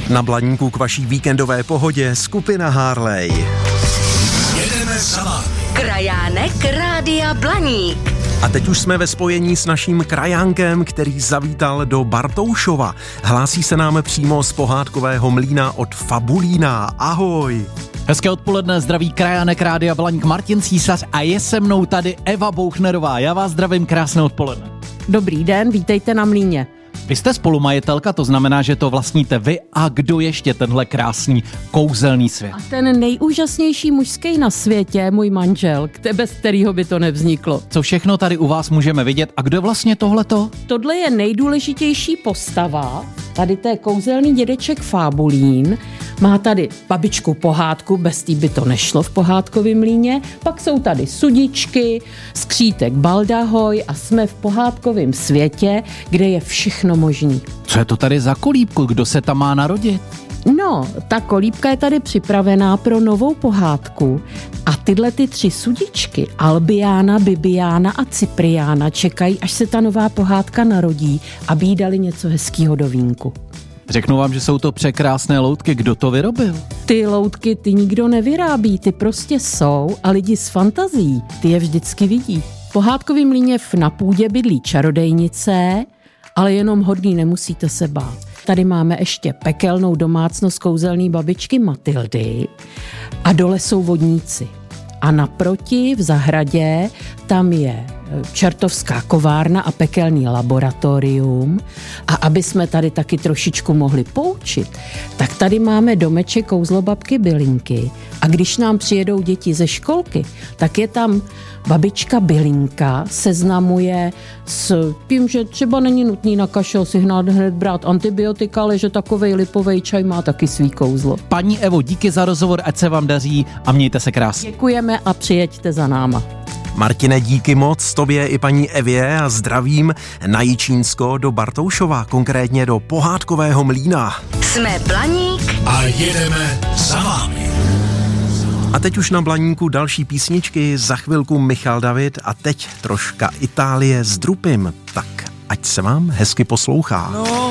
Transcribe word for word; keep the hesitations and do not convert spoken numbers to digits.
Na Blaníku k vaší víkendové pohodě skupina Harley. Jedeme za vámi. Krajánek Rádia Blaník. A teď už jsme ve spojení s naším krajánkem, který zavítal do Bartoušova. Hlásí se nám přímo z pohádkového mlýna od Fabulína. Ahoj. Hezké odpoledne, zdraví krajánek Rádia Blaník Martin Císař a je se mnou tady Eva Bouchnerová. Já vás zdravím, krásné odpoledne. Dobrý den, vítejte na mlýně. Vy jste spolumajitelka, to znamená, že to vlastníte vy a kdo ještě tenhle krásný kouzelný svět? A ten nejúžasnější mužský na světě, můj manžel, bez kterého by to nevzniklo. Co všechno tady u vás můžeme vidět a kdo vlastně tohleto? Tohle je nejdůležitější postava, tady té kouzelný dědeček Fabulín. Má tady babičku pohádku, bez té by to nešlo v pohádkovém mlýně. Pak jsou tady sudičky, skřítek Baldahoj a jsme v pohádkovém světě, kde je všechno možný. Co je to tady za kolíbku? Kdo se tam má narodit? No, ta kolíbka je tady připravená pro novou pohádku a tyhle ty tři sudičky, Albiána, Bibiána a Cypriána, čekají, až se ta nová pohádka narodí, aby jí dali něco hezkýho do vínku. Řeknu vám, že jsou to překrásné loutky. Kdo to vyrobil? Ty loutky ty nikdo nevyrábí, ty prostě jsou a lidi s fantazí, ty je vždycky vidí. V pohádkovým mlýně na půdě bydlí čarodejnice, ale jenom hodný, nemusíte se bát. Tady máme ještě pekelnou domácnost kouzelný babičky Matildy a dole jsou vodníci. A naproti v zahradě tam je čertovská kovárna a pekelný laboratorium. A aby jsme tady taky trošičku mohli poučit, tak tady máme domeček kouzlobabky Bylinky. A když nám přijedou děti ze školky, tak je tam babička Bylinka, seznamuje s tím, že třeba není nutný na kašel si hnát hned brát antibiotika, ale že takovej lipovej čaj má taky svý kouzlo. Paní Evo, díky za rozhovor, ať se vám daří a mějte se krásně. Děkujeme a přijeďte za náma. Martine, díky moc tobě i paní Evě a zdravím na Jičínsko do Bartoušova, konkrétně do pohádkového mlýna. Jsme Blaník a jedeme za vámi. A teď už na Blaníku další písničky, za chvilku Michal David a teď troška Itálie s Drupim. Tak ať se vám hezky poslouchá. No.